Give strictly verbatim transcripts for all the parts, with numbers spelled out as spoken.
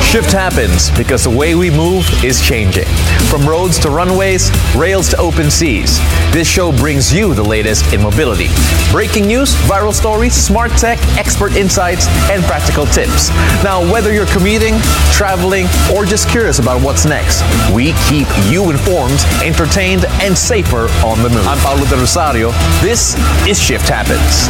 Shift happens because the way we move is changing. From roads to runways, rails to open seas, this show brings you the latest in mobility. Breaking news, viral stories, smart tech, expert insights, and practical tips. Now, whether you're commuting, traveling, or just curious about what's next, we keep you informed, entertained, and safer on the move. I'm Paulo De Rosario. This is Shift Happens.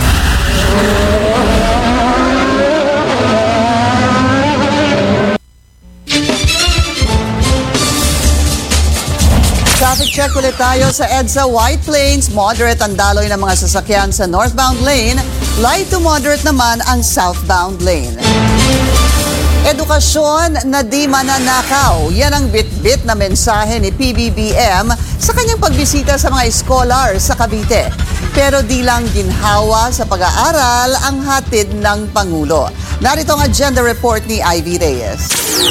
Traffic check ulit tayo sa EDSA White Plains. Moderate ang daloy ng mga sasakyan sa northbound lane. Light to moderate naman ang southbound lane. Edukasyon na di mananakaw. Yan ang bit-bit na mensahe ni P B B M sa kanyang pagbisita sa mga scholar sa Cavite. Pero di lang ginhawa sa pag-aaral ang hatid ng Pangulo. Narito ang agenda report ni Ivy Reyes.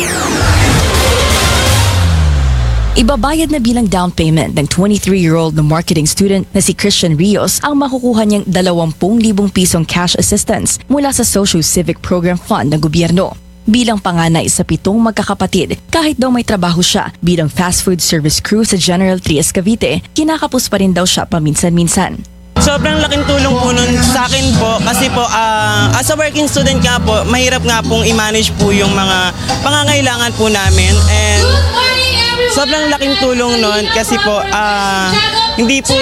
Ibabayad na bilang down payment ng twenty-three-year-old na marketing student na si Christian Rios ang makukuha niyang dalawampu libong pisong cash assistance mula sa Social Civic Program Fund ng gobyerno. Bilang panganay sa pitong magkakapatid, kahit daw may trabaho siya bilang fast food service crew sa General Trias Cavite, kinakapos pa rin daw siya paminsan-minsan. Sobrang laking tulong po nun sa akin po kasi po uh, as a working student nga po, mahirap nga pong i-manage po yung mga pangangailangan po namin, and sobrang laking tulong nun kasi po uh, hindi po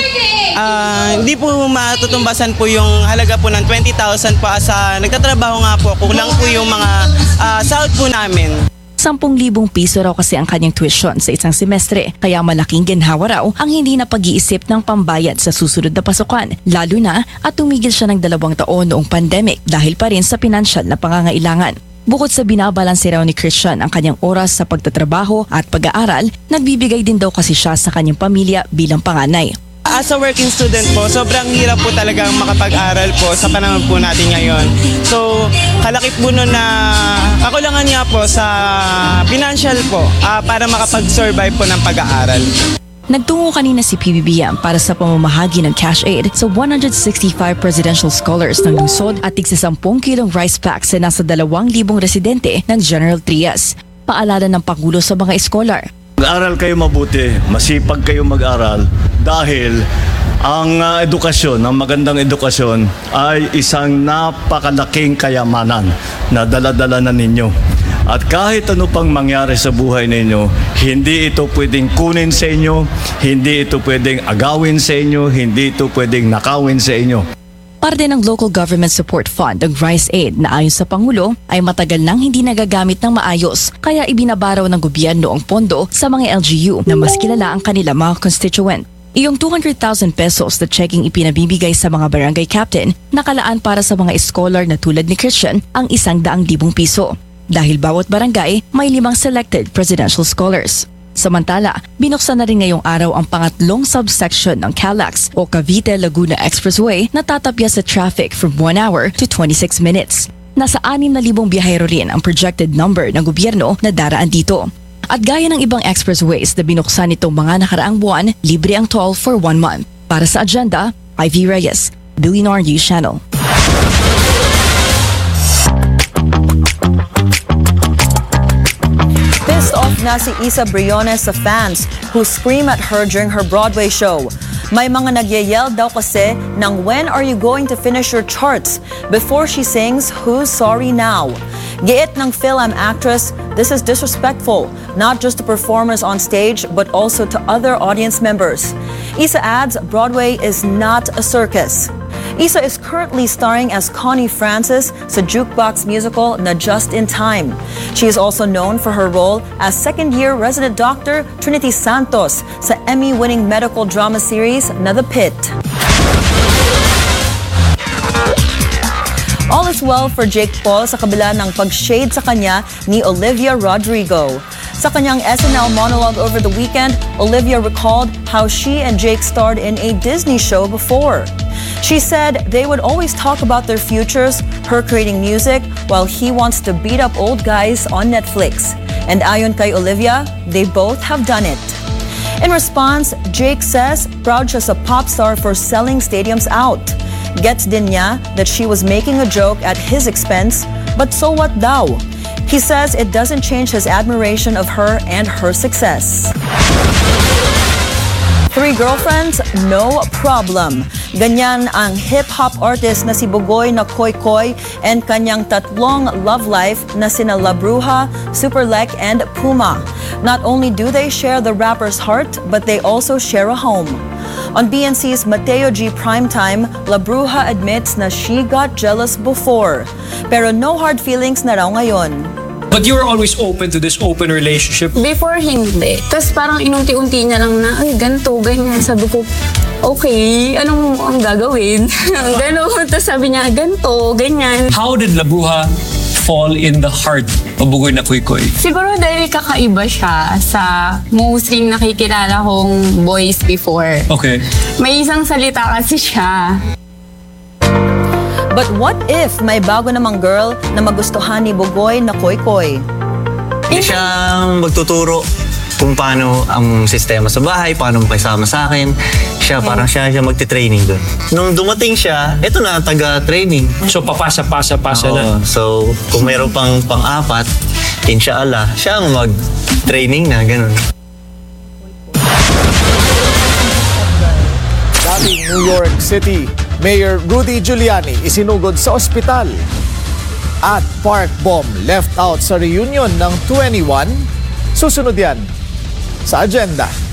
uh, hindi po matutumbasan po yung halaga po ng twenty thousand po as uh, nagtatrabaho nga po, kulang po yung mga uh, sahod po namin. Sampung libong piso raw kasi ang kanyang tuition sa isang semestre, kaya malaking ginhawa raw ang hindi na pag-iisip ng pambayad sa susunod na pasukan, lalo na at tumigil siya ng dalawang taon noong pandemic dahil pa rin sa pinansyal na pangangailangan. Bukod sa binabalanse raw ni Christian ang kanyang oras sa pagtatrabaho at pag-aaral, nagbibigay din daw kasi siya sa kanyang pamilya bilang panganay. As a working student po, sobrang hirap po talagang makapag-aral po sa panahon po natin ngayon. So, kalakip po nun na kakulangan niya po sa financial po uh, para makapag-survive po ng pag-aaral. Nagtungo kanina si P B B M para sa pamamahagi ng cash aid sa one hundred sixty-five presidential scholars ng lungsod at tigsa sampung kilong rice packs sa nasa dalawang libong residente ng General Trias. Paalala ng Pangulo sa mga scholar. Mag-aral kayo mabuti, masipag kayo mag-aral dahil ang uh, edukasyon, ang magandang edukasyon ay isang napakalaking kayamanan na dala-dala na ninyo. At kahit ano pang mangyari sa buhay ninyo, hindi ito pwedeng kunin sa inyo, hindi ito pwedeng agawin sa inyo, hindi ito pwedeng nakawin sa inyo. Parte ng Local Government Support Fund, ang Rice Aid, na ayon sa Pangulo ay matagal nang hindi nagagamit ng maayos, kaya ibinabaraw ng gobyerno ang pondo sa mga L G U na mas kilala ang kanila mga constituent. Iyong two hundred thousand pesos na checking ipinabibigay sa mga barangay captain, nakalaan para sa mga scholar na tulad ni Christian ang isang daang libong piso. Dahil bawat barangay may limang selected presidential scholars. Samantala, binuksan na rin ngayong araw ang pangatlong subsection ng CALAX o Cavite-Laguna Expressway na tatapya sa traffic from one hour to twenty-six minutes. Nasa anim na libong biyahero rin ang projected number ng gobyerno na daraan dito. At gaya ng ibang expressways na binuksan nitong mga nakaraang buwan, libre ang toll for one month. Para sa agenda, Ivy Reyes, Billionaire News Channel. Pissed off na si Isa Briones sa fans who scream at her during her Broadway show. May mga nagyayel daw kasi ng when are you going to finish your charts before she sings Who's Sorry Now. Giit ng film actress, this is disrespectful, not just to performers on stage but also to other audience members. Isa adds Broadway is not a circus. Isa is currently starring as Connie Francis sa jukebox musical na Just in Time. She is also known for her role as second-year resident doctor Trinity Santos sa Emmy-winning medical drama series na The Pit. All is well for Jake Paul sa kabila ng pag-shade sa kanya ni Olivia Rodrigo. Sa kanyang S N L monologue over the weekend, Olivia recalled how she and Jake starred in a Disney show before. She said they would always talk about their futures, her creating music, while he wants to beat up old guys on Netflix. And ayon kay Olivia, they both have done it. In response, Jake says proud siya sa pop star for selling stadiums out. Gets din niya that she was making a joke at his expense, but so what daw? He says it doesn't change his admiration of her and her success. Three girlfriends, no problem. Ganyan ang hip-hop artist na si Bugoy na Koy Koy and kanyang tatlong love life na sina La Bruja, Superlek, and Puma. Not only do they share the rapper's heart, but they also share a home. On B N C's Mateo G Primetime, La Bruja admits na she got jealous before. Pero no hard feelings na raw ngayon. But you were always open to this open relationship? Before, hindi. Tapos parang inunti-unti niya lang na, ay, ganito, ganyan. Sabi ko, okay, anong ang gagawin? Ganon. Tapos sabi niya, ganito, ganyan. How did La Bruja fall in the heart of Bugoy na Koy Koy? Siguro dahil kakaiba siya sa mostly nakikilala kong boys before. Okay. May isang salita kasi siya. But what if may bago namang girl na magustuhan ni Bugoy na Koy Koy? Hindi siya magtuturo kung paano ang sistema sa bahay, paano makisama sa akin. Siya, parang siya, siya magti-training doon. Nung dumating siya, eto na, taga-training. So papasa-pasa-pasa na. Oo. So, kung mayroon pang pang-apat, inshallah, siya ang mag-training na, ganun. Dating New York City Mayor Rudy Giuliani isinugod sa ospital. At park bomb left out sa reunion ng twenty-one. Susunod yan sa agenda.